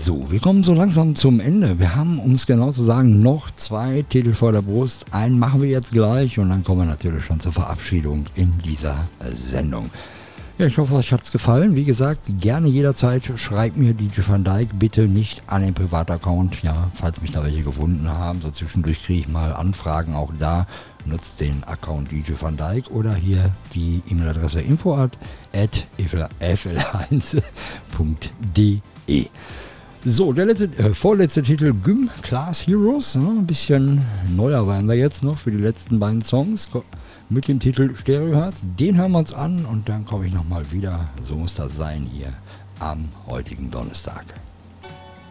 So, wir kommen so langsam zum Ende. Wir haben, um es genau zu sagen, noch 2 Titel vor der Brust. Einen machen wir jetzt gleich und dann kommen wir natürlich schon zur Verabschiedung in dieser Sendung. Ja, ich hoffe, euch hat es gefallen. Wie gesagt, gerne jederzeit schreibt mir DJ Van Dijk, bitte nicht an den Privataccount, ja, falls mich da welche gefunden haben. So zwischendurch kriege ich mal Anfragen auch da. Nutzt den Account DJ Van Dijk oder hier die E-Mail-Adresse info@fl1.de. So, der vorletzte Titel, Gym Class Heroes. Ja, ein bisschen neuer waren wir jetzt noch für die letzten beiden Songs mit dem Titel Stereoherz. Den hören wir uns an und dann komme ich nochmal wieder. So muss das sein hier am heutigen Donnerstag.